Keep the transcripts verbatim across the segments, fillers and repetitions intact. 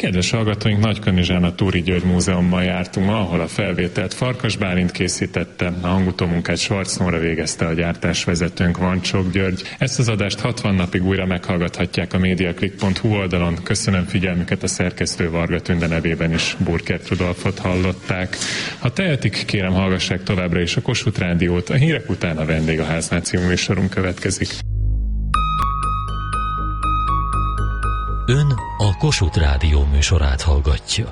Kedves hallgatóink, Nagykanizsán a Túri György Múzeumban jártunk ma, ahol a felvételt Farkas Bálint készítette, a hangutómunkát Schwarz Nóra végezte, a gyártásvezetőnk Vancsók György. Ezt az adást hatvan napig újra meghallgathatják a mediaclick pont hu oldalon. Köszönöm figyelmüket, a szerkesztő Varga Tünde nevében is Burkert Rudolfot hallották. Ha tehetik, kérem hallgassák továbbra is a Kossuth Rádiót, a hírek után a Vendégháznál című műsorunk következik. Ön a Kossuth Rádió műsorát hallgatja.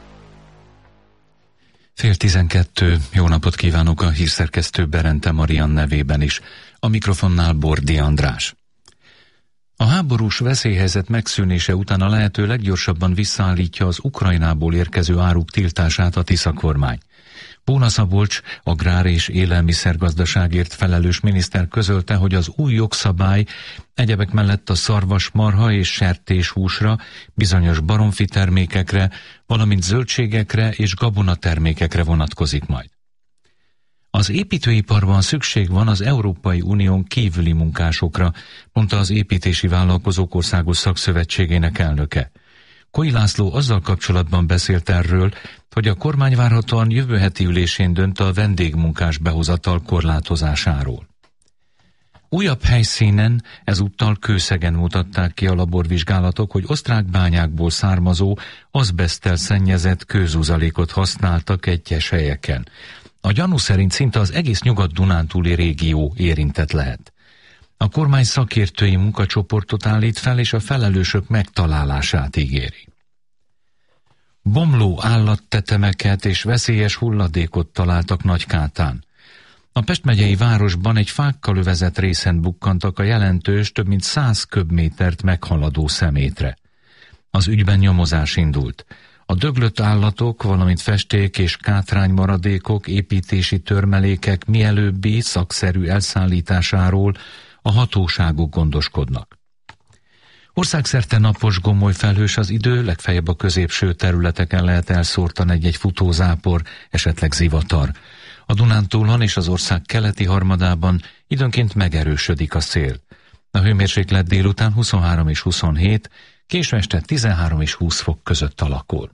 Fél tizenkettő, jó napot kívánok, a hírszerkesztő Berente Marian nevében is. A mikrofonnál Bordi András. A háborús veszélyhelyzet megszűnése után a lehető leggyorsabban visszaállítja az Ukrajnából érkező áruk tiltását a Tisza kormány. Bóna Szabolcs, agrár- és élelmiszergazdaságért felelős miniszter közölte, hogy az új jogszabály egyebek mellett a szarvas, marha és sertéshúsra, bizonyos baromfi termékekre, valamint zöldségekre és gabonatermékekre vonatkozik majd. Az építőiparban szükség van az Európai Unión kívüli munkásokra, mondta az Építési Vállalkozók Országos Szakszövetségének elnöke. Koi László azzal kapcsolatban beszélt erről, hogy a kormány várhatóan jövő heti ülésén dönt a vendégmunkás behozatal korlátozásáról. Újabb helyszínen, ezúttal Kőszegen mutatták ki a laborvizsgálatok, hogy osztrák bányákból származó, azbeszttel szennyezett kőzuzalékot használtak egyes helyeken. A gyanú szerint szinte az egész nyugat-dunántúli régió érintett lehet. A kormány szakértői munkacsoportot állít fel, és a felelősök megtalálását ígéri. Bomló állattetemeket és veszélyes hulladékot találtak Nagykátán. A Pest megyei városban egy fákkal övezett részen bukkantak a jelentős, több mint száz köbmétert meghaladó szemétre. Az ügyben nyomozás indult. A döglött állatok, valamint festék és kátránymaradékok, építési törmelékek mielőbbi szakszerű elszállításáról a hatóságok gondoskodnak. Országszerte napos, gomoly felhős az idő, legfeljebb a középső területeken lehet elszórtan egy-egy futózápor, esetleg zivatar. A Dunántúlon és az ország keleti harmadában időnként megerősödik a szél. A hőmérséklet délután huszonhárom és huszonhét, késő este tizenhárom és húsz fok között alakul.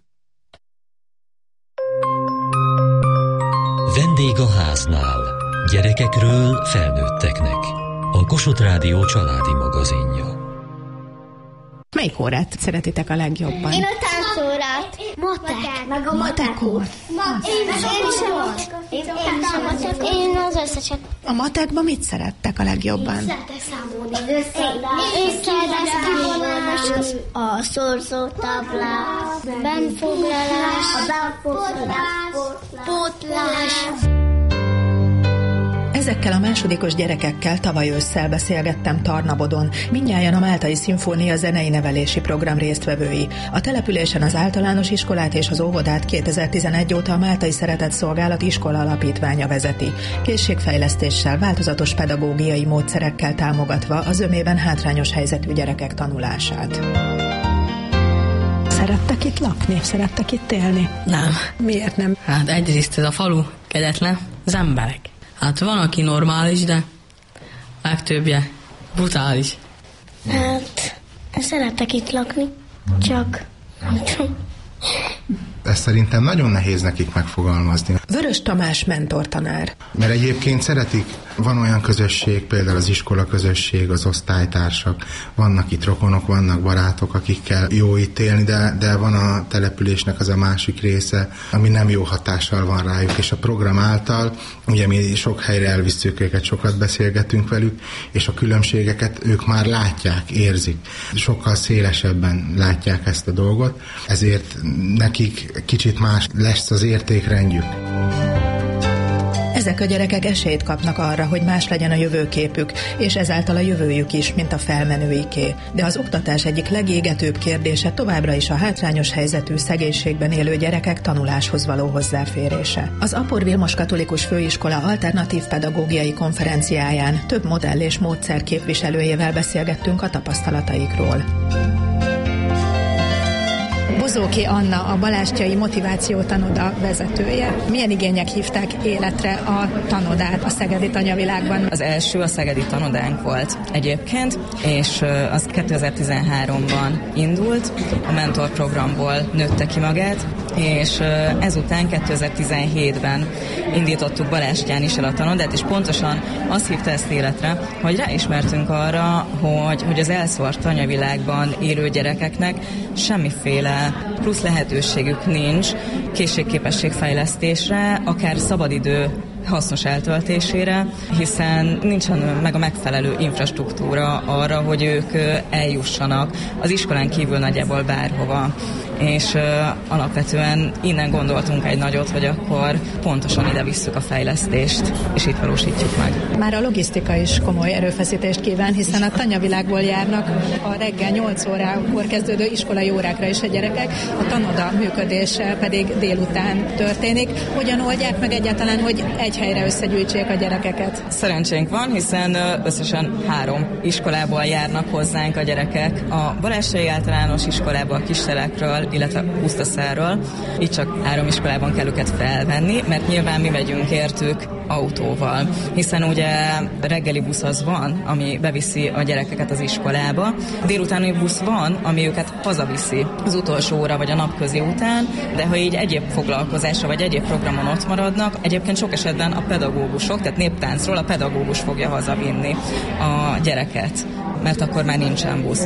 Vendég a háznál. Gyerekekről felnőtteknek. A Kossuth Rádió családi magazinja. Melyik órát szeretitek a legjobban? Én a táncórát. Matek. Meg a matekót. Én is a matek. Én az összeset. A matekban mit szerettek a legjobban? Szeretek számolni. Az összeadás. Én kérdeztem a szorzótáblát. Benfoglalás. A benfoglalás. Pótlás. Ezekkel a másodikos gyerekekkel tavaly ősszel beszélgettem Tarnabodon, mindnyájan a Máltai Szimfónia zenei nevelési program résztvevői. A településen az általános iskolát és az óvodát kétezer-tizenegy óta a Máltai Szeretett Szolgálat Iskola Alapítványa vezeti, készségfejlesztéssel, változatos pedagógiai módszerekkel támogatva az zömében hátrányos helyzetű gyerekek tanulását. Szerettek itt lakni? Szerettek itt élni? Nem. Miért nem? Hát egyrészt ez a falu kegyetlen, az emberek. Hát van, aki normális, de legtöbbje brutális. Hát, szeretek itt lakni, csak... Ezt szerintem nagyon nehéz nekik megfogalmazni. Vörös Tamás mentortanár. Mert egyébként szeretik, van olyan közösség, például az iskola közösség, az osztálytársak, vannak itt rokonok, vannak barátok, akikkel jó itt élni, de, de van a településnek az a másik része, ami nem jó hatással van rájuk, és a program által, ugye mi sok helyre elvisszük őket, sokat beszélgetünk velük, és a különbségeket ők már látják, érzik. Sokkal szélesebben látják ezt a dolgot, ezért nekik kicsit más lesz az értékrendjük. Ezek a gyerekek esélyt kapnak arra, hogy más legyen a jövőképük, és ezáltal a jövőjük is, mint a felmenőiké. De az oktatás egyik legégetőbb kérdése továbbra is a hátrányos helyzetű szegénységben élő gyerekek tanuláshoz való hozzáférése. Az Apor Vilmos Katolikus Főiskola alternatív pedagógiai konferenciáján több modell és módszer képviselőjével beszélgettünk a tapasztalataikról. Bozóki Anna, a Balástyai Motiváció Tanoda vezetője. Milyen igények hívták életre a tanodát a szegedi tanyavilágban? Az első a szegedi tanodánk volt egyébként, és az kétezer-tizenháromban indult, a mentor programból nőtte ki magát, és ezután kétezer-tizenhétben indítottuk Balástyán is el a tanodát, és pontosan azt hívta ezt életre, hogy ráismertünk arra, hogy, hogy az elszórt tanyavilágban élő gyerekeknek semmiféle plusz lehetőségük nincs készségképességfejlesztésre, akár szabadidő hasznos eltöltésére, hiszen nincsen meg a megfelelő infrastruktúra arra, hogy ők eljussanak az iskolán kívül nagyjából bárhova. És uh, alapvetően innen gondoltunk egy nagyot, hogy akkor pontosan ide visszük a fejlesztést, és itt valósítjuk meg. Már a logisztika is komoly erőfeszítést kíván, hiszen a tanyavilágból járnak a reggel nyolc órakor kezdődő iskolai órákra is a gyerekek, a tanoda működése pedig délután történik. Hogyan oldják meg egyáltalán, hogy egy helyre összegyűjtsék a gyerekeket? Szerencsénk van, hiszen összesen három iskolából járnak hozzánk a gyerekek. A Balástyai Általános Iskolából, Kistelekről, illetve Pusztaszerről. Így csak három iskolában kell őket felvenni, mert nyilván mi megyünk értük autóval, hiszen ugye reggeli busz az van, ami beviszi a gyerekeket az iskolába, délutáni busz van, ami őket hazaviszi az utolsó óra vagy a napközi után, de ha így egyéb foglalkozásra vagy egyéb programon ott maradnak, egyébként sok esetben a pedagógusok, tehát néptáncról a pedagógus fogja hazavinni a gyereket, mert akkor már nincsen busz.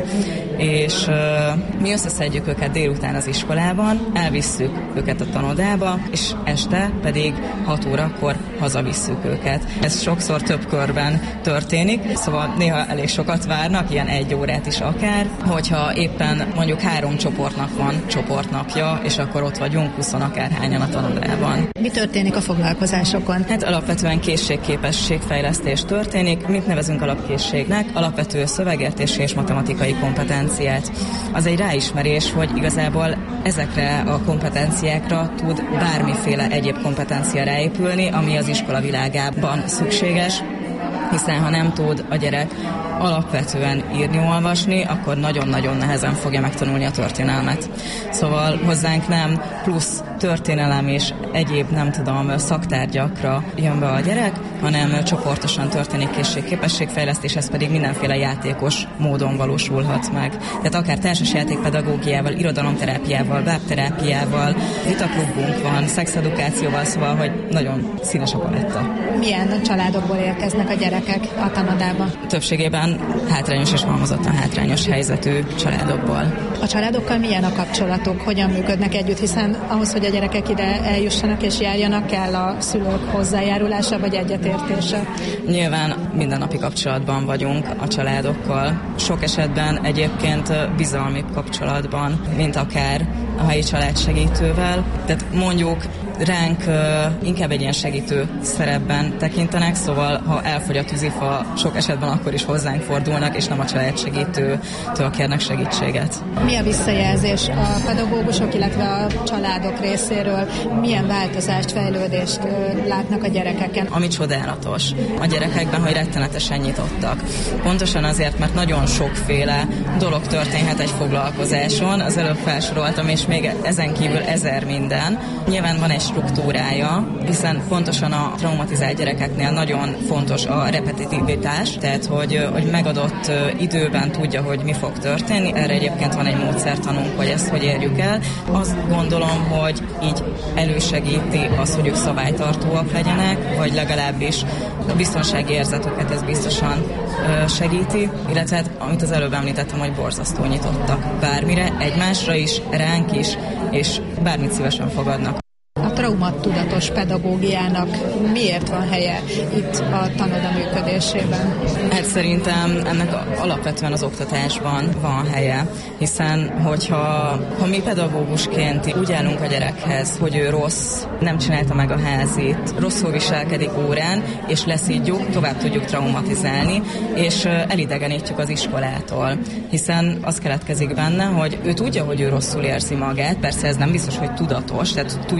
És uh, mi összeszedjük őket délután az iskolában, elvisszük őket a tanodába, és este pedig hat órakor hazavisszük őket. Ez sokszor több körben történik, szóval néha elég sokat várnak, ilyen egy órát is akár, hogyha éppen mondjuk három csoportnak van csoportnapja, és akkor ott vagyunk huszon akárhányan a tanodában. Mi történik a foglalkozásokon? Hát alapvetően készségképességfejlesztés történik. Mit nevezünk alapkészségnek? Alapvető szövegértési és matematikai kompetenciát. Az egy ráismerés, hogy igazából ezekre a kompetenciákra tud bármiféle egyéb kompetencia ráépülni, ami az iskola világában szükséges, hiszen ha nem tud a gyerek alapvetően írni-olvasni, akkor nagyon-nagyon nehezen fogja megtanulni a történelmet. Szóval hozzánk nem plusz történelem és egyéb, nem tudom, szaktárgyakra jön be a gyerek, hanem csoportosan történik készségképességfejlesztés, ez pedig mindenféle játékos módon valósulhat meg. Tehát akár társasjátékpedagógiával, irodalomterápiával, bábterápiával, vitaklubunk van, szexedukációval, szóval, hogy nagyon színes a paletta. Milyen családokból érkeznek a gyerekek a tanodába? Többségében hátrányos és halmozottan hátrányos helyzetű családokból. A családokkal milyen a kapcsolatok? Hogyan működnek együtt? Hiszen ahhoz, hogy a gyerekek ide eljussanak és járjanak, kell a szülők hozzájárulása vagy egyetértése? Nyilván mindennapi kapcsolatban vagyunk a családokkal. Sok esetben egyébként bizalmi kapcsolatban, mint akár a helyi családsegítővel. Tehát mondjuk ránk uh, inkább egy ilyen segítő szerepben tekintenek, szóval ha elfogy a tűzifa, sok esetben akkor is hozzánk fordulnak, és nem a családsegítőtől kérnek segítséget. Mi a visszajelzés a pedagógusok, illetve a családok részéről? Milyen változást, fejlődést uh, látnak a gyerekeken? Ami csodálatos a gyerekekben, hogy rettenetesen nyitottak. Pontosan azért, mert nagyon sokféle dolog történhet egy foglalkozáson. Az előbb felsoroltam, és még ezen kívül ezer minden. Nyilván van egy struktúrája, hiszen pontosan a traumatizált gyerekeknél nagyon fontos a repetitivitás, tehát hogy, hogy megadott időben tudja, hogy mi fog történni. Erre egyébként van egy módszertanunk, hogy ezt hogy érjük el. Azt gondolom, hogy így elősegíti azt, hogy ők szabálytartóak legyenek, vagy legalábbis a biztonsági érzetüket ez biztosan segíti, illetve hát, amit az előbb említettem, hogy borzasztó nyitottak bármire, egymásra is, ránk is, és bármit szívesen fogadnak. A traumattudatos pedagógiának miért van helye itt a tanoda működésében? Hát szerintem ennek alapvetően az oktatásban van helye, hiszen hogyha ha mi pedagógusként úgy állunk a gyerekhez, hogy ő rossz, nem csinálta meg a házit, rosszul viselkedik órán, és leszídjuk, tovább tudjuk traumatizálni, és elidegenítjük az iskolától, hiszen az keletkezik benne, hogy ő tudja, hogy ő rosszul érzi magát, persze ez nem biztos, hogy tudatos, tehát tudja, hogy mi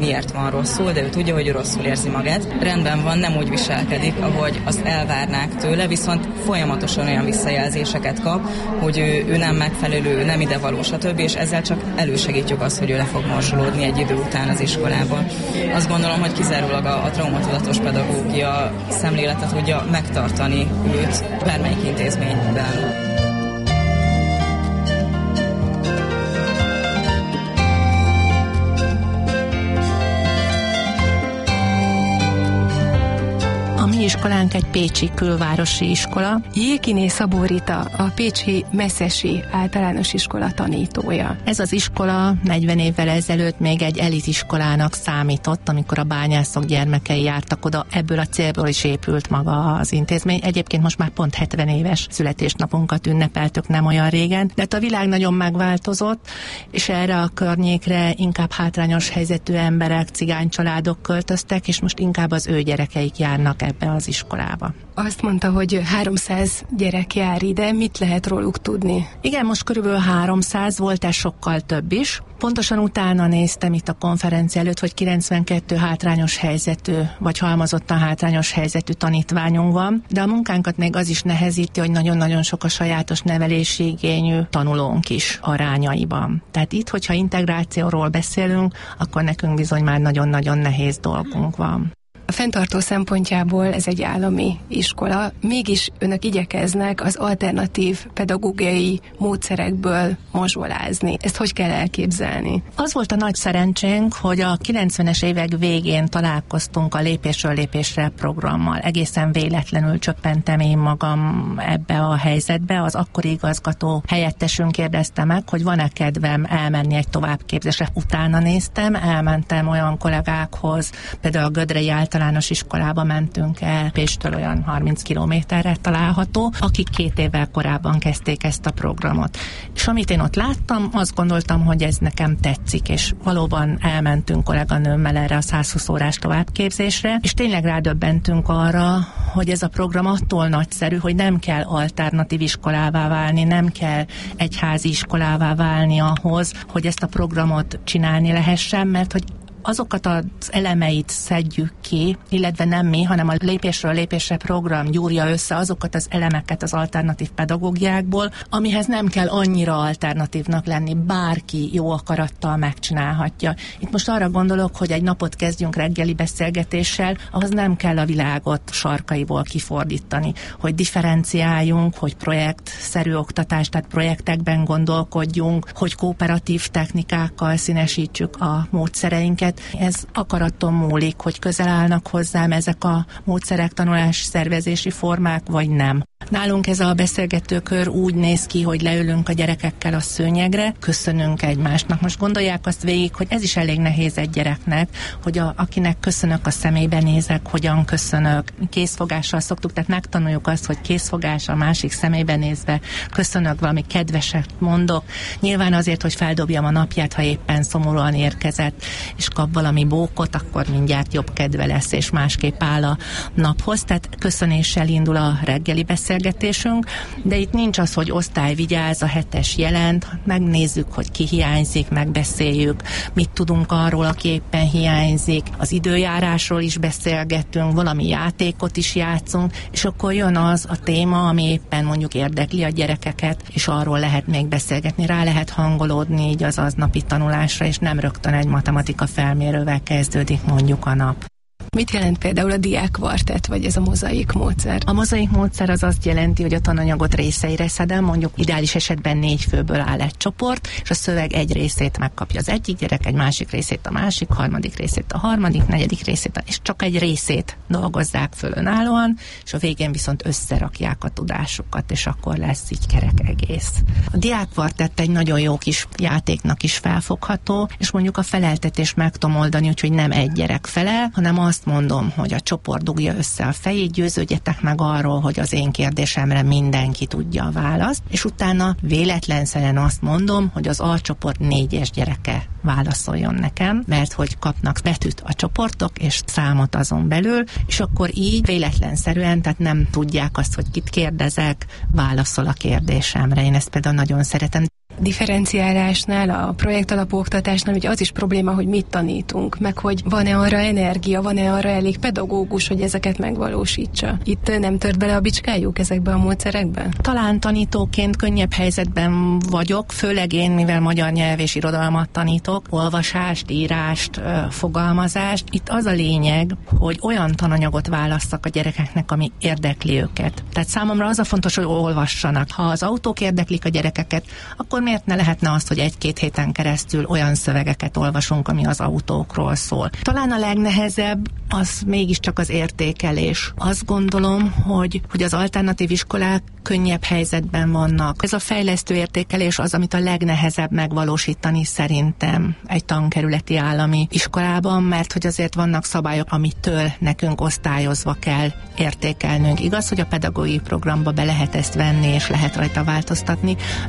miért van rosszul, de ő tudja, hogy ő rosszul érzi magát. Rendben van, nem úgy viselkedik, ahogy azt elvárnák tőle, viszont folyamatosan olyan visszajelzéseket kap, hogy ő, ő nem megfelelő, nem idevaló, stb. És ezzel csak elősegítjük azt, hogy ő le fog morzsolódni egy idő után az iskolából. Azt gondolom, hogy kizárólag a, a traumatudatos pedagógia szemlélete tudja megtartani őt bármelyik intézményben. Mi iskolánk egy pécsi külvárosi iskola. Jékiné Szabó Rita, a pécsi Messzesi általános iskola tanítója. Ez az iskola negyven évvel ezelőtt még egy elitiskolának számított, amikor a bányászok gyermekei jártak oda. Ebből a célból is épült maga az intézmény. Egyébként most már pont hetven éves születésnapunkat ünnepeltük nem olyan régen, de a világ nagyon megváltozott, és erre a környékre inkább hátrányos helyzetű emberek, cigány családok költöztek, és most inkább az ő gyerekeik járnak ebbe az iskolába. Azt mondta, hogy háromszáz gyerek jár ide, mit lehet róluk tudni? Igen, most körülbelül háromszáz volt, ez sokkal több is. Pontosan utána néztem itt a konferencia előtt, hogy kilencvenkettő hátrányos helyzetű, vagy halmozottan hátrányos helyzetű tanítványunk van, de a munkánkat még az is nehezíti, hogy nagyon-nagyon sok a sajátos nevelési igényű tanulónk is arányaiban. Tehát itt, hogyha integrációról beszélünk, akkor nekünk bizony már nagyon-nagyon nehéz dolgunk van. A fenntartó szempontjából ez egy állami iskola, mégis önök igyekeznek az alternatív pedagógiai módszerekből mozsolázni. Ezt hogy kell elképzelni? Az volt a nagy szerencsénk, hogy a kilencvenes évek végén találkoztunk a Lépésről lépésre programmal. Egészen véletlenül csöppentem én magam ebbe a helyzetbe. Az akkori igazgató helyettesünk kérdezte meg, hogy van-e kedvem elmenni egy továbbképzésre. Utána néztem, elmentem olyan kollégákhoz, például a Gödrei általános iskolába mentünk el, Pécstől olyan harminc kilométerre található, akik két évvel korábban kezdték ezt a programot. És amit én ott láttam, azt gondoltam, hogy ez nekem tetszik, és valóban elmentünk kolléganőmmel erre a száz húsz órás továbbképzésre, és tényleg rádöbbentünk arra, hogy ez a program attól nagyszerű, hogy nem kell alternatív iskolává válni, nem kell egyházi iskolává válni ahhoz, hogy ezt a programot csinálni lehessen, mert hogy azokat az elemeit szedjük ki, illetve nem mi, hanem a Lépésről lépésre program gyúrja össze azokat az elemeket az alternatív pedagógiákból, amihez nem kell annyira alternatívnak lenni, bárki jó akarattal megcsinálhatja. Itt most arra gondolok, hogy egy napot kezdjünk reggeli beszélgetéssel, ahhoz nem kell a világot sarkaiból kifordítani, hogy differenciáljunk, hogy projektszerű oktatás, tehát projektekben gondolkodjunk, hogy kooperatív technikákkal színesítsük a módszereinket. Ez akaraton múlik, hogy közel állnak hozzám ezek a módszerek, tanulási szervezési formák, vagy nem. Nálunk ez a beszélgetőkör úgy néz ki, hogy leülünk a gyerekekkel a szőnyegre, köszönünk egymásnak. Most gondolják azt végig, hogy ez is elég nehéz egy gyereknek, hogy a, akinek köszönök, a szemébe nézek, hogyan köszönök. Készfogással szoktuk, tehát megtanuljuk azt, hogy készfogás a másik szemébe nézve köszönök, valami kedveset mondok. Nyilván azért, hogy feldobjam a napját, ha éppen szomorúan érkezett, és kap valami bókot, akkor mindjárt jobb kedve lesz, és másképp áll a naphoz. Tehát köszönéssel indul a reggeli beszélgetésünk, de itt nincs az, hogy osztály vigyáz, a hetes jelent, megnézzük, hogy ki hiányzik, megbeszéljük, mit tudunk arról, aki éppen hiányzik, az időjárásról is beszélgetünk, valami játékot is játszunk, és akkor jön az a téma, ami éppen mondjuk érdekli a gyerekeket, és arról lehet még beszélgetni, rá lehet hangolódni így az aznapi tanulásra, és nem rögtön egy matematika felmérővel kezdődik mondjuk a nap. Mit jelent például a diákkvartett, vagy ez a mozaik módszer? A mozaik módszer az azt jelenti, hogy a tananyagot részeire szedem, mondjuk ideális esetben négy főből áll egy csoport, és a szöveg egy részét megkapja az egyik gyerek, egy másik részét a másik, harmadik részét a harmadik, negyedik részét, és csak egy részét dolgozzák föl önállóan, és a végén viszont összerakják a tudásukat, és akkor lesz így kerek egész. A diákkvartett egy nagyon jó kis játéknak is felfogható, és mondjuk a feleltetést meg tudom oldani, úgyhogy nem egy gyerek felel, hanem azt mondom, hogy a csoport dugja össze a fejét, győződjetek meg arról, hogy az én kérdésemre mindenki tudja a választ, és utána véletlenszerűen azt mondom, hogy az A csoport négyes gyereke válaszoljon nekem, mert hogy kapnak betűt a csoportok, és számot azon belül, és akkor így véletlenszerűen, tehát nem tudják azt, hogy kit kérdezek, válaszol a kérdésemre. Én ezt például nagyon szeretem. differenciálásnál, a projektalapú oktatásnál ugye az is probléma, hogy mit tanítunk, meg hogy van-e arra energia, van-e arra elég pedagógus, hogy ezeket megvalósítsa. Itt nem tört bele a bicskájuk ezekbe a módszerekbe? Talán tanítóként könnyebb helyzetben vagyok, főleg én, mivel magyar nyelv és irodalmat tanítok, olvasást, írást, fogalmazást. Itt az a lényeg, hogy olyan tananyagot válasszak a gyerekeknek, ami érdekli őket. Tehát számomra az a fontos, hogy olvassanak. Ha az autók érdeklik a gyerekeket, akkor miért ne lehetne az, hogy egy-két héten keresztül olyan szövegeket olvasunk, ami az autókról szól. Talán a legnehezebb az mégiscsak az értékelés. Azt gondolom, hogy, hogy az alternatív iskolák könnyebb helyzetben vannak. Ez a fejlesztő értékelés az, amit a legnehezebb megvalósítani szerintem egy tankerületi állami iskolában, mert hogy azért vannak szabályok, amitől nekünk osztályozva kell értékelnünk. Igaz, hogy a pedagógiai programba be lehet ezt venni, és lehet rajta változtatni,